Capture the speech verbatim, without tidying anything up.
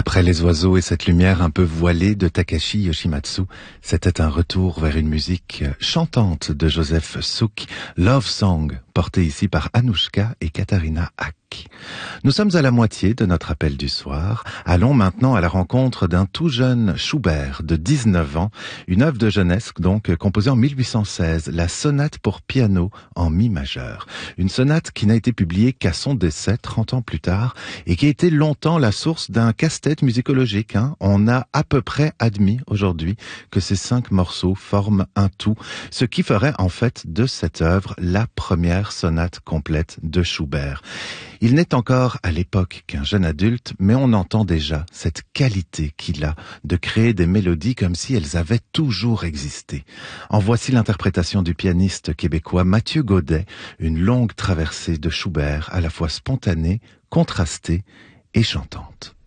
Après les oiseaux et cette lumière un peu voilée de Takashi Yoshimatsu, c'était un retour vers une musique chantante de Joseph Suk, Love Song, portée ici par Anouchka et Katharina Hack. Nous sommes à la moitié de notre appel du soir. Allons maintenant à la rencontre d'un tout jeune Schubert de dix-neuf ans, une œuvre de jeunesse donc composée en mille huit cent seize, la sonate pour piano en mi majeur. Une sonate qui n'a été publiée qu'à son décès trente ans plus tard et qui a été longtemps la source d'un casse-tête musicologique. Hein. On a à peu près admis aujourd'hui que ces cinq morceaux forment un tout, ce qui ferait en fait de cette œuvre la première sonate complète de Schubert. Il n'est encore à l'époque qu'un jeune adulte, mais on entend déjà cette qualité qu'il a de créer des mélodies comme si elles avaient toujours existé. En voici l'interprétation du pianiste québécois Mathieu Gaudet, une longue traversée de Schubert à la fois spontanée, contrastée et chantante.